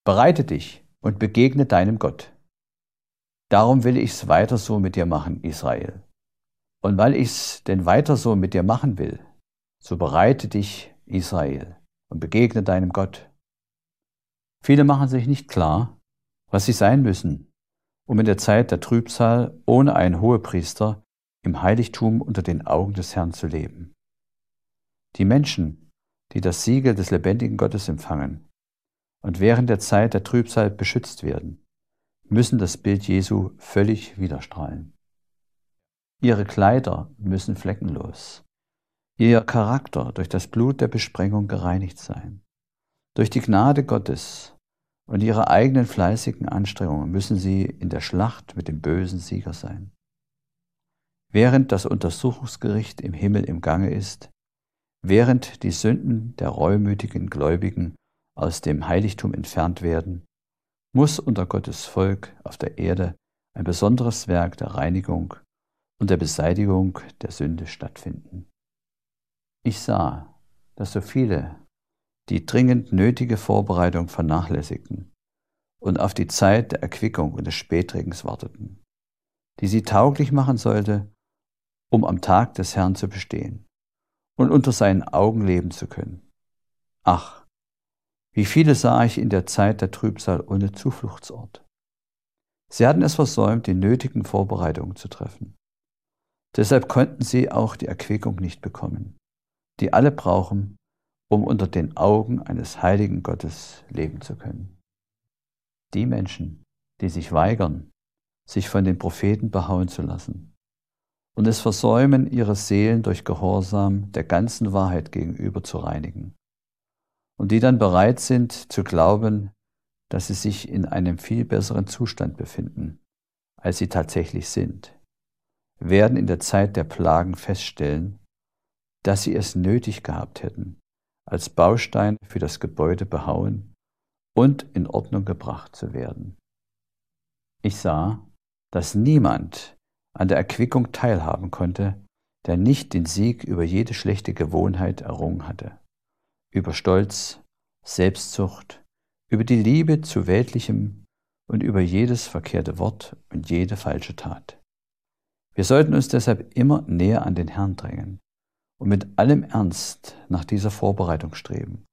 Bereite dich und begegne deinem Gott. Darum will ich's weiter so mit dir machen, Israel. Und weil ich's denn weiter so mit dir machen will, so bereite dich, Israel, und begegne deinem Gott. Viele machen sich nicht klar, was sie sein müssen, um in der Zeit der Trübsal ohne einen Hohepriester im Heiligtum unter den Augen des Herrn zu leben. Die Menschen, die das Siegel des lebendigen Gottes empfangen und während der Zeit der Trübsal beschützt werden, müssen das Bild Jesu völlig widerstrahlen. Ihre Kleider müssen fleckenlos, ihr Charakter durch das Blut der Besprengung gereinigt sein. Durch die Gnade Gottes und ihre eigenen fleißigen Anstrengungen müssen sie in der Schlacht mit dem Bösen Sieger sein. Während das Untersuchungsgericht im Himmel im Gange ist, während die Sünden der reumütigen Gläubigen aus dem Heiligtum entfernt werden, muss unter Gottes Volk auf der Erde ein besonderes Werk der Reinigung und der Beseitigung der Sünde stattfinden. Ich sah, dass so viele die dringend nötige Vorbereitung vernachlässigten und auf die Zeit der Erquickung und des Spätregens warteten, die sie tauglich machen sollte, um am Tag des Herrn zu bestehen und unter seinen Augen leben zu können. Ach, wie viele sah ich in der Zeit der Trübsal ohne Zufluchtsort. Sie hatten es versäumt, die nötigen Vorbereitungen zu treffen. Deshalb konnten sie auch die Erquickung nicht bekommen, die alle brauchen, um unter den Augen eines heiligen Gottes leben zu können. Die Menschen, die sich weigern, sich von den Propheten behauen zu lassen und es versäumen, ihre Seelen durch Gehorsam der ganzen Wahrheit gegenüber zu reinigen und die dann bereit sind zu glauben, dass sie sich in einem viel besseren Zustand befinden, als sie tatsächlich sind, werden in der Zeit der Plagen feststellen, dass sie es nötig gehabt hätten, als Baustein für das Gebäude behauen und in Ordnung gebracht zu werden. Ich sah, dass niemand an der Erquickung teilhaben konnte, der nicht den Sieg über jede schlechte Gewohnheit errungen hatte, über Stolz, Selbstsucht, über die Liebe zu Weltlichem und über jedes verkehrte Wort und jede falsche Tat. Wir sollten uns deshalb immer näher an den Herrn drängen und mit allem Ernst nach dieser Vorbereitung streben,